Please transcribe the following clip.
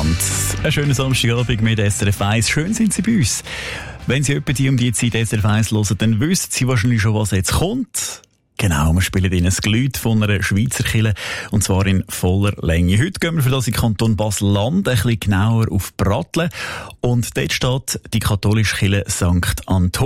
miteinander. Einen schönen Samstagabend mit SRF 1. Schön sind Sie bei uns. Wenn Sie etwa um die Zeit SRF 1 hören, dann wissen Sie wahrscheinlich schon, was jetzt kommt. Genau, wir spielen Ihnen ein Lied von einer Schweizer Kirche, und zwar in voller Länge. Heute gehen wir für das in Kanton Basel-Land ein bisschen genauer auf Pratteln. Und dort steht die katholische Kirche St. Anton.